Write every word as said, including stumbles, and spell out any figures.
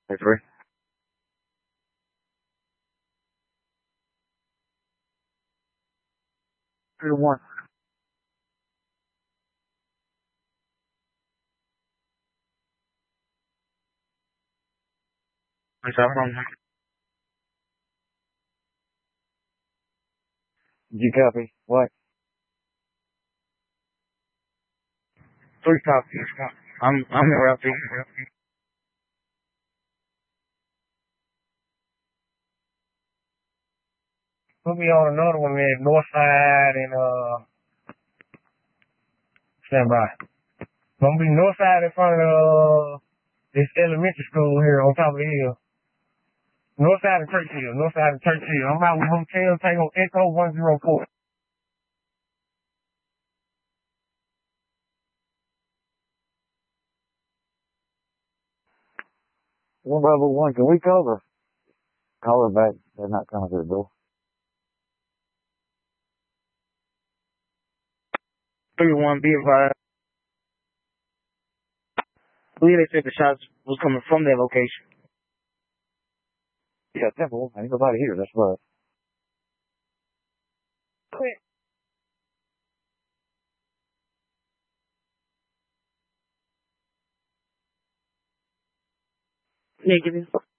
That's right. Three to one. What's up, from you copy? What? Three copies. I'm I'm in route two. Put me on another one, man. North side and uh stand by. Gonna be north side in front of uh this elementary school here on top of the hill. North side of Churchill. North side of Churchill. I'm out with hotel Tango Echo one zero four. One Bravo one, can we cover? Call her back. They're not coming to the door. Three one, be advised. I believe they said the shots was coming from their location. Yeah, Temple. Ain't nobody here. That's right. Quit. Negative.